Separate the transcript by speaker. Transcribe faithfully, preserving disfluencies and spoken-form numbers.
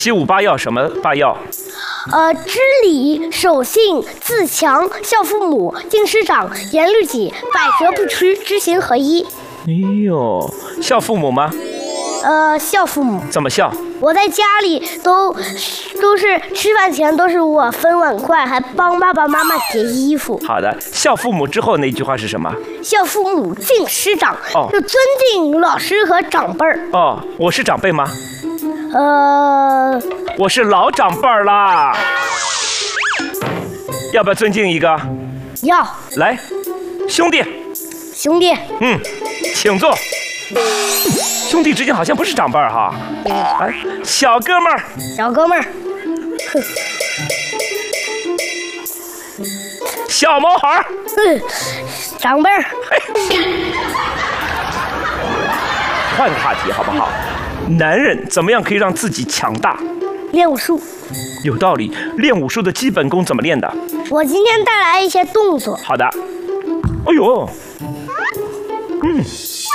Speaker 1: 七五八要什么八要？
Speaker 2: 呃，知礼、守信、自强、孝父母、敬师长、严律己、百折不屈、知行合一。
Speaker 1: 哎呦，孝父母吗？
Speaker 2: 呃，孝父母。
Speaker 1: 怎么孝？
Speaker 2: 我在家里都都是吃饭前都是我分碗筷，还帮爸爸妈妈叠衣服。
Speaker 1: 好的，孝父母之后那句话是什么？
Speaker 2: 孝父母，敬师长，
Speaker 1: 哦，
Speaker 2: 就尊敬老师和长辈儿。
Speaker 1: 哦，我是长辈吗？
Speaker 2: 呃，
Speaker 1: 我是老长辈儿啦。要不要尊敬一个？
Speaker 2: 要。
Speaker 1: 来，兄弟。
Speaker 2: 兄弟。
Speaker 1: 嗯，请坐。兄弟之间好像不是长辈儿哈。哎，小哥们儿。
Speaker 2: 小哥们儿。
Speaker 1: 小毛孩儿。
Speaker 2: 嗯，长辈儿。
Speaker 1: 换个话题好不好？男人怎么样可以让自己强大？
Speaker 2: 练武术。
Speaker 1: 有道理。练武术的基本功怎么练的？
Speaker 2: 我今天带来一些动作。
Speaker 1: 好的。哎呦，嗯，